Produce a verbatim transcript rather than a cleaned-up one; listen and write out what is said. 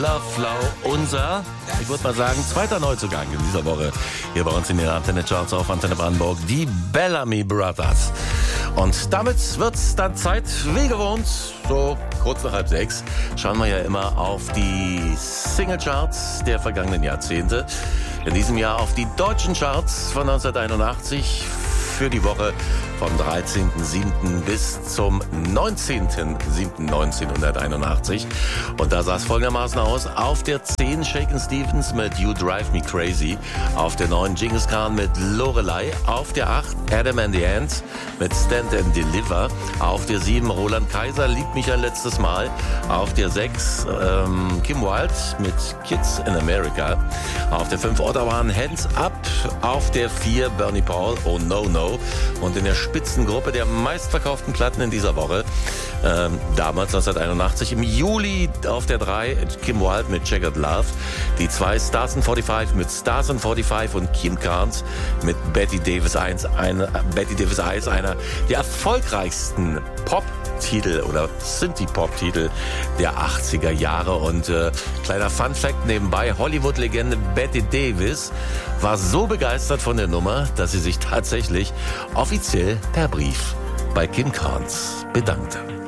Love Flow, unser, ich würde mal sagen, zweiter Neuzugang in dieser Woche hier bei uns in den Antenne Charts auf Antenne Brandenburg, die Bellamy Brothers. Und damit wird's dann Zeit, wie gewohnt, so kurz nach halb sechs, schauen wir ja immer auf die Single-Charts der vergangenen Jahrzehnte. In diesem Jahr auf die deutschen Charts von neunzehnhunderteinundachtzig für die Woche vom dreizehnten siebten bis zum neunzehnten siebten neunzehnhunderteinundachtzig. Und da sah es folgendermaßen aus. Auf der zehn Shakin' Stevens mit You Drive Me Crazy. Auf der neun Genghis Khan mit Lorelei. Auf der acht Adam and the Ants mit Stand and Deliver. Auf der sieben Roland Kaiser, Liebt mich ein letztes Mal. Auf der sechs ähm, Kim Wilde mit Kids in America. Auf der fünf Ottawa Hands Up. Auf der vier Bernie Paul, Oh No No. Und in der Spitzengruppe der meistverkauften Platten in dieser Woche, ähm, damals neunzehnhunderteinundachtzig, im Juli auf der drei Kim Wilde mit Checkered Love. Die zwei Stars and fünfundvierzig mit Stars and fünfundvierzig und Kim Carnes mit Betty Davis eins, eine, Betty Davis eins, einer der erfolgreichsten Pop Titel oder Synthie-Pop-Titel der achtziger Jahre. Und äh, kleiner Fun-Fact nebenbei, Hollywood-Legende Betty Davis war so begeistert von der Nummer, dass sie sich tatsächlich offiziell per Brief bei Kim Carnes bedankte.